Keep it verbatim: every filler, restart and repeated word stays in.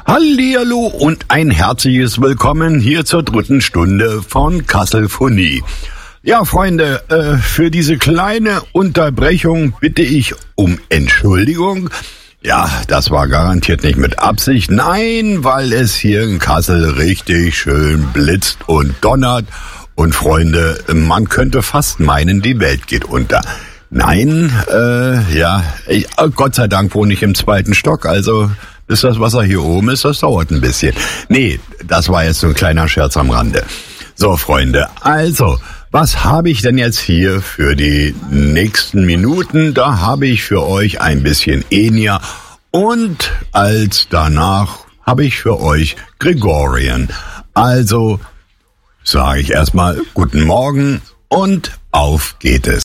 Hallihallo und ein herzliches Willkommen hier zur dritten Stunde von Kasselphonie. Ja, Freunde, äh, für diese kleine Unterbrechung bitte ich um Entschuldigung. Ja, das war garantiert nicht mit Absicht. Nein, weil es hier in Kassel richtig schön blitzt und donnert. Und Freunde, man könnte fast meinen, die Welt geht unter. Nein, äh, ja, ich, Gott sei Dank wohne ich im zweiten Stock, also bis das Wasser hier oben ist, das dauert ein bisschen. Nee, das war jetzt so ein kleiner Scherz am Rande. So, Freunde, also, was habe ich denn jetzt hier für die nächsten Minuten? Da habe ich für euch ein bisschen Enya und als danach habe ich für euch Gregorian. Also sage ich erstmal guten Morgen und auf geht es.